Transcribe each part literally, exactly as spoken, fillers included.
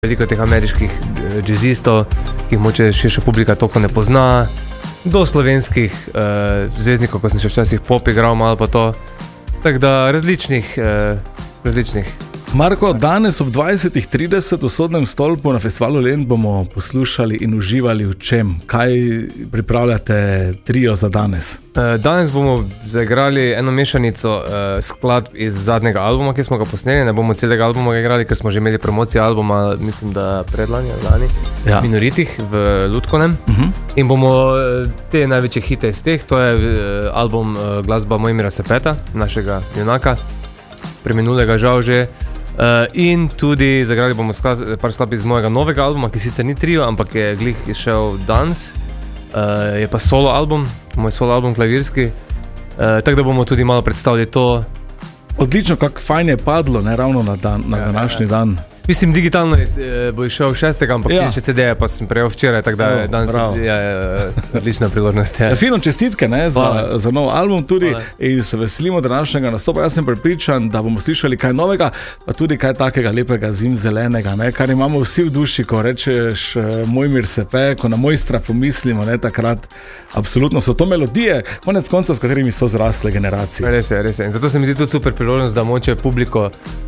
Veliko teh ameriških jazzistov, ki jih moče širša publika toliko ne pozna, do slovenskih uh, zvezdnikov, ko sem še včasih pop igral malo pa to, tako da različnih, uh, različnih. Marko, danes ob dvajset trideset v Sodnem stolpu na festivalu Lent bomo poslušali in uživali v čem? Kaj pripravljate trio za danes? Uh, danes bomo zaigrali eno mešanico uh, skladb iz zadnjega albuma, ki smo ga posneli. Ne bomo celega albuma igrali, ker smo že imeli promocijo albuma, mislim, da predlani, lani, ja. Minoritih v Lutkonem. Uh-huh. In bomo te največje hite iz teh, to je uh, album uh, glasba Mojmira Sepeta, našega junaka, preminulega žal že. Uh, in tudi zagrali bomo skla, par skladb iz mojega novega albuma, ki sicer ni trio, ampak je glih išel danes. Uh, je pa solo album, moj solo album klavirski. Uh, tako da bomo tudi malo predstavili to. Odlično, kako fajn je padlo, ne ravno na, dan, na ja, današnji ja. dan. Mislim, digitalno je, bo išel šestega, ampak ja. Še C D-je pa sem prejel včeraj, tako da je danes ja, odlična priložnost. Ja. Ja, fino, čestitke ne, za, za nov album tudi Hvala. In se veselimo današnjega nastopa. Jaz sem prepričan, da bomo slišali kaj novega, pa tudi kaj takega lepega zimzelenega, ne, kar imamo vsi v duši, ko rečeš Mojmir Sepe, ko na Mojstra pomislimo, ne, takrat absolutno so to melodije, konec koncev, s katerimi so zrasle generacije. Res je, res je. In zato se mi zdi tudi super priložnost, da moče publiko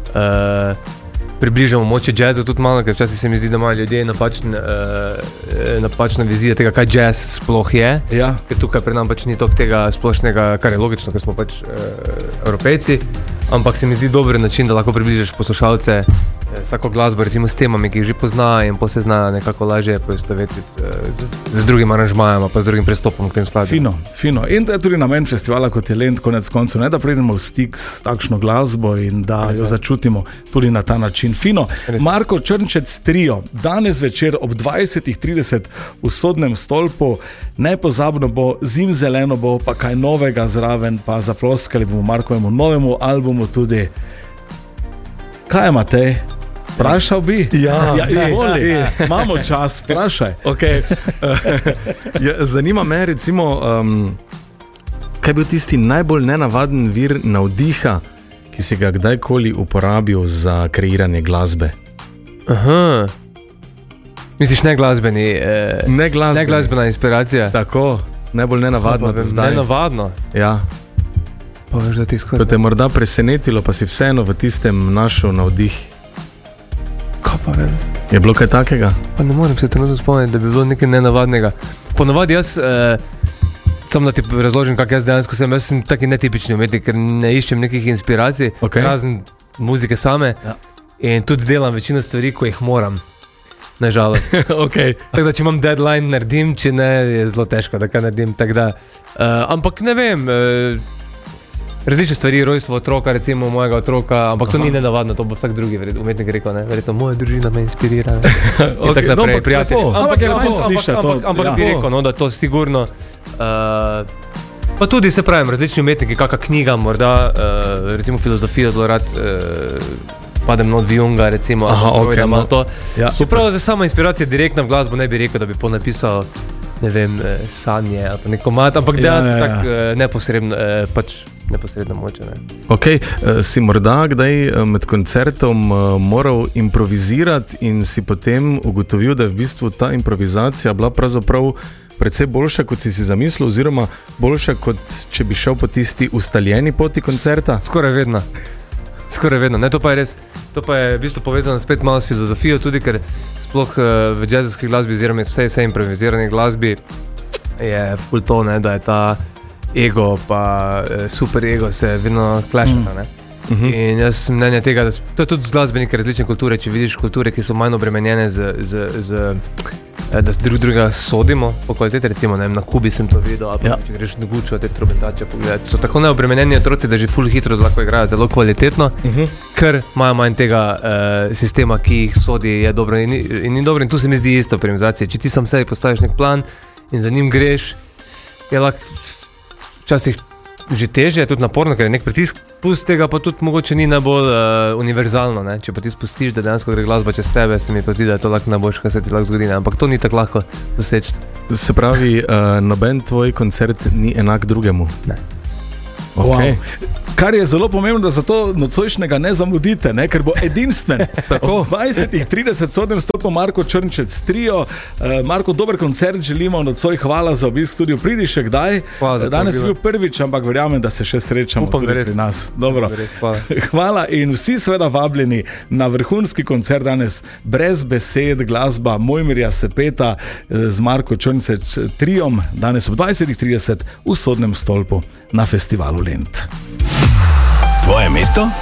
uh, približamo moče jazzu tudi malo, ker včasih se mi zdi, da imajo ljudje napačne, uh, napačne vizije tega, kaj jazz sploh je. Ja. Ker tukaj pred nam pač ni toliko tega splošnega, kar je logično, ker smo pač uh, Evropejci, ampak se mi zdi dober način, da lahko približaš poslušalce s tako glasbo, recimo s temami, ki jih že pozna in pa se zna nekako lažje poistovetiti z, z drugim aranžmajem, pa z drugim pristopom k tem skladbam. Fino, fino. In to je tudi namen festivala, kot je Lent, konec koncev, ne da pridemo v stik s takšno glasbo in da jo začutimo tudi na ta način. Fino. Marko Črnčec trio, danes večer ob dvajset trideset v Sodnem stolpu, nepozabno bo, zimzeleno bo, pa kaj novega zraven, pa zaploskali bomo Markovemu novemu albumu tudi. Kaj imate? Vprašal bi? Ja, ja izvoli, imamo čas, vprašaj. Okay. ja, zanima me, recimo, um, kaj je bil tisti najbolj nenavaden vir navdiha, ki si ga kdajkoli uporabil za kreiranje glasbe? Aha. Misliš ne glasbeni? Eh, ne glasbeni. Ne glasbena inspiracija? Tako, najbolj nenavadno do zdaj. Nenavadno? Ja. Pa veš, da ti skoraj. Ko te je morda presenetilo, pa si vseeno v tistem našel navdih. Pa vem. Je bilo kaj takega? Pa ne morem se trenutno spomniti, da bi bilo nekaj nenavadnega. Ponavadi jaz, eh, samo da ti razložim, kak jaz dejansko sem, jaz sem taki netipični umetnik, ker ne iščem nekih inspiracij, okay. razen muzike same ja. In tudi delam večino stvari, ko jih moram, nažalost. okay. Tako da, če imam deadline, naredim, če ne, je zelo težko, da kaj naredim. Tak da, eh, ampak ne vem, eh, različne stvari, rojstvo otroka, recimo mojega otroka, ampak to Aha. Ni nenavadno, to bo vsak drugi umetnik rekel, ne? Verjetno moja družina me inspirira. okay, tako naprej, no, prijatelji. Ampak je lepo slišati to. Ampak, ampak ja. Bi rekel, no, da to sigurno. Uh, pa tudi se pravim, različni umetniki, kakšna knjiga, morda, uh, recimo filozofijo, zelo rad uh, padem not v Junga, recimo. Aha, ok, no. To. Ja, Čeprav za sama inspiracija direktna v glasbo ne bi rekel, da bi pol napisal, ne vem, sanje ali pa neko mat, ampak dejansko ja, ja, ja. tak uh, neposredno, uh, pač neposredno moče. Ne. Ok, uh, si morda kdaj med koncertom uh, moral improvizirati in si potem ugotovil, da je v bistvu ta improvizacija bila pravzaprav precej boljša, kot si si zamislil, oziroma boljša, kot če bi šel po tisti ustaljeni poti koncerta? Skoraj vedno. Skoraj vedno. Ne, to pa je res, to pa je v bistvu povezano spet malo s filozofijo, tudi ker sploh uh, v jazzovski glasbi, oziroma vse vse improvizirane glasbi je ful to, ne, da je ta ego pa uh, super ego se vedno clashata, ne. Mm. In jaz sem mnenja tega, da to je tudi z glasbenike različne kulture, če vidiš kulture, ki so manj obremenjene z, z, z da drug drugega sodimo po kvaliteti, recimo ne, na Kubi sem to videl, ali ja. Če greš na Gučo, te trobentače pogledati, so tako neobremenjeni otroci, da že ful hitro lahko igrajo zelo kvalitetno, uh-huh. ker imajo manj tega uh, sistema, ki jih sodi, je dobro in, in ni dobro, in tu se mi zdi isto pri improvizaciji. Če ti sam sebi postaviš nek plan in za njim greš, je lahko včasih že težje, je tudi naporno, ker je nek pritisk, plus tega pa tudi mogoče ni najbolj uh, univerzalno, ne? Če pa ti spustiš, da dejansko gre glasba čez tebe, se mi pa zdi, da je to lahko najboljše, kar se ti lahko zgodi, ampak to ni tako lahko doseči. Se pravi, uh, noben tvoj koncert ni enak drugemu? Ne. Okay. Wow. Kar je zelo pomembno, da zato nocojšnjega ne zamudite, ne? Ker bo edinstven. Ob dvajset trideset sodnem stopu Marko Črnčec trio. Uh, Marko, dober koncert želimo, nocoj hvala za obisk studiu. Pridi še kdaj. Danes je bil prvič, ampak verjamem, da se še srečamo Upam, tudi pri nas. Dobro. Res, hvala. hvala in vsi seveda vabljeni na vrhunski koncert danes brez besed, glasba Mojmirja Sepeta z Marko Črnčec triom. Danes ob dvajset trideset v sodnem stolpu na festivalu Lent. Tvoje mesto?